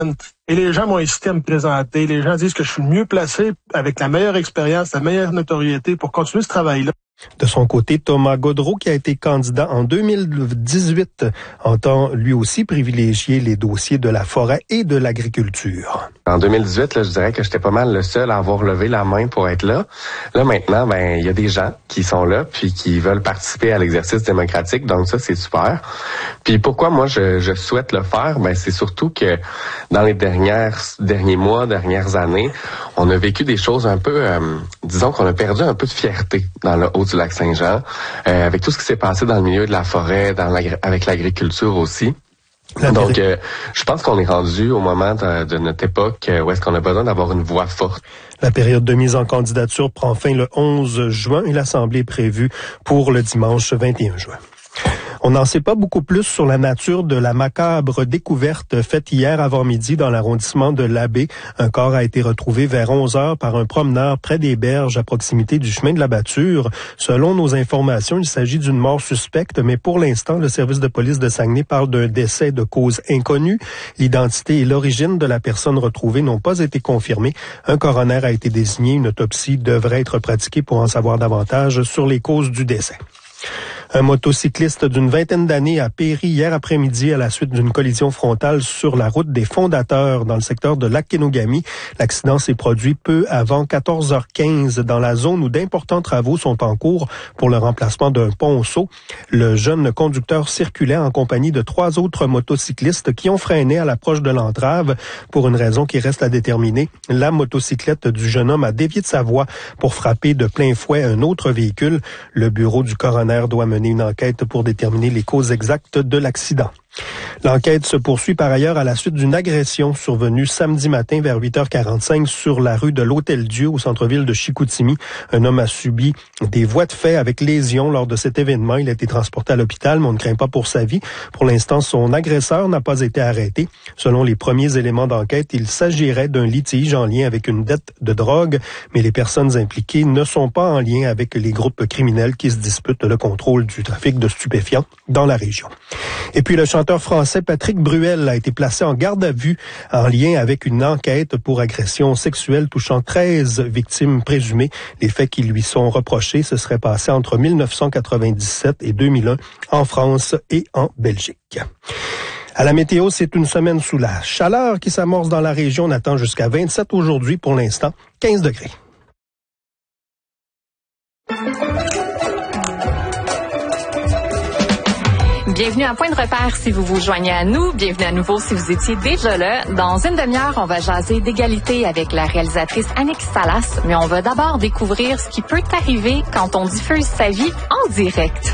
Et les gens m'ont incité à me présenter. Les gens disent que je suis le mieux placé, avec la meilleure expérience, la meilleure notoriété pour continuer ce travail-là. De son côté, Thomas Gaudreault, qui a été candidat en 2018, entend lui aussi privilégier les dossiers de la forêt et de l'agriculture. En 2018, là, je dirais que j'étais pas mal le seul à avoir levé la main pour être là. Là, maintenant, il y a des gens qui sont là puis qui veulent participer à l'exercice démocratique. Donc ça, c'est super. Puis pourquoi moi, je souhaite le faire? C'est surtout que dans les derniers mois, dernières années, on a vécu des choses un peu, disons qu'on a perdu un peu de fierté dans le haut du lac Saint-Jean, avec tout ce qui s'est passé dans le milieu de la forêt, avec l'agriculture aussi. Donc, je pense qu'on est rendu au moment de notre époque où est-ce qu'on a besoin d'avoir une voix forte. La période de mise en candidature prend fin le 11 juin et l'Assemblée est prévue pour le dimanche 21 juin. On n'en sait pas beaucoup plus sur la nature de la macabre découverte faite hier avant-midi dans l'arrondissement de l'Abbé. Un corps a été retrouvé vers 11 heures par un promeneur près des berges à proximité du chemin de la Bâture. Selon nos informations, il s'agit d'une mort suspecte, mais pour l'instant, le service de police de Saguenay parle d'un décès de cause inconnue. L'identité et l'origine de la personne retrouvée n'ont pas été confirmées. Un coroner a été désigné. Une autopsie devrait être pratiquée pour en savoir davantage sur les causes du décès. Un motocycliste d'une vingtaine d'années a péri hier après-midi à la suite d'une collision frontale sur la route des Fondateurs dans le secteur de Lac-Kenogami. L'accident s'est produit peu avant 14h15 dans la zone où d'importants travaux sont en cours pour le remplacement d'un ponceau. Le jeune conducteur circulait en compagnie de 3 autres motocyclistes qui ont freiné à l'approche de l'entrave pour une raison qui reste à déterminer. La motocyclette du jeune homme a dévié de sa voie pour frapper de plein fouet un autre véhicule. Le bureau du coroner doit mener une enquête pour déterminer les causes exactes de l'accident. L'enquête se poursuit par ailleurs à la suite d'une agression survenue samedi matin vers 8h45 sur la rue de l'Hôtel-Dieu au centre-ville de Chicoutimi. Un homme a subi des voies de fait avec lésions lors de cet événement. Il a été transporté à l'hôpital, mais on ne craint pas pour sa vie. Pour l'instant, son agresseur n'a pas été arrêté. Selon les premiers éléments d'enquête, il s'agirait d'un litige en lien avec une dette de drogue, mais les personnes impliquées ne sont pas en lien avec les groupes criminels qui se disputent le contrôle du trafic de stupéfiants dans la région. Et puis le chanteur français Patrick Bruel a été placé en garde à vue en lien avec une enquête pour agression sexuelle touchant 13 victimes présumées. Les faits qui lui sont reprochés se seraient passés entre 1997 et 2001 en France et en Belgique. À la météo, c'est une semaine sous la chaleur qui s'amorce dans la région. On attend jusqu'à 27 aujourd'hui pour l'instant, 15 degrés. Bienvenue à Point de repère si vous vous joignez à nous. Bienvenue à nouveau si vous étiez déjà là. Dans une demi-heure, on va jaser d'égalité avec la réalisatrice Annick Salas, mais on va d'abord découvrir ce qui peut arriver quand on diffuse sa vie en direct.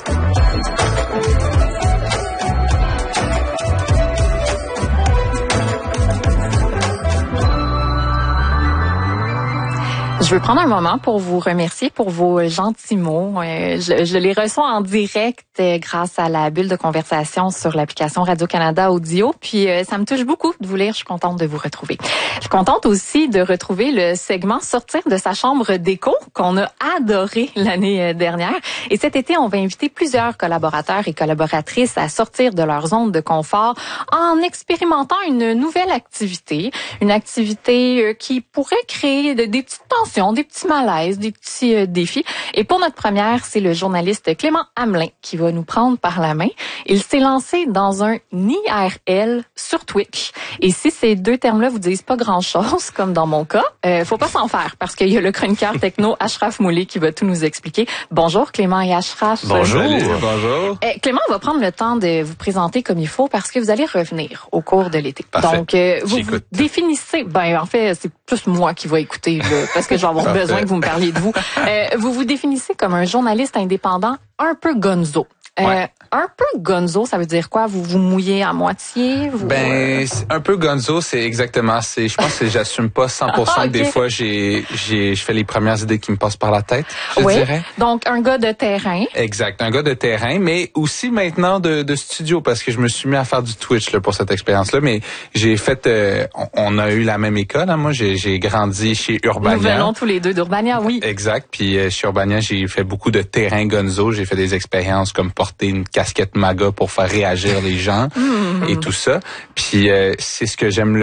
Je veux prendre un moment pour vous remercier pour vos gentils mots. Je les reçois en direct grâce à la bulle de conversation sur l'application Radio-Canada Audio. Puis ça me touche beaucoup de vous lire. Je suis contente de vous retrouver. Je suis contente aussi de retrouver le segment Sortir de sa chambre d'écho qu'on a adoré l'année dernière. Et cet été, on va inviter plusieurs collaborateurs et collaboratrices à sortir de leur zone de confort en expérimentant une nouvelle activité. Une activité qui pourrait créer des petites tensions, des petits malaises, des petits défis. Et pour notre première, c'est le journaliste Clément Hamelin qui va nous prendre par la main. Il s'est lancé dans un IRL sur Twitch. Et si ces deux termes-là vous disent pas grand-chose, comme dans mon cas, faut pas s'en faire parce qu'il y a le chroniqueur techno Ashraf Moulay qui va tout nous expliquer. Bonjour Clément et Ashraf. Bonjour. Bonjour. Clément, on va prendre le temps de vous présenter comme il faut parce que vous allez revenir au cours de l'été. Parfait. Donc, vous définissez... en fait, c'est plus moi qui vais écouter là, parce que je vais avoir besoin que vous me parliez de vous. Vous vous définissez comme un journaliste indépendant un peu gonzo. Ouais. Un peu gonzo, ça veut dire quoi? Vous vous mouillez à moitié? Un peu gonzo, c'est exactement, je pense que j'assume pas 100% que des fois je fais les premières idées qui me passent par la tête, je dirais. Donc, un gars de terrain. Exact, un gars de terrain, mais aussi maintenant de studio, parce que je me suis mis à faire du Twitch, là, pour cette expérience-là, mais j'ai fait, on a eu la même école, hein. Moi, j'ai grandi chez Urbania. Nous venons tous les deux d'Urbania, oui. Exact, puis chez Urbania, j'ai fait beaucoup de terrain gonzo, j'ai fait des expériences comme porter une casquette MAGA pour faire réagir les gens et tout ça. Puis c'est ce que j'aime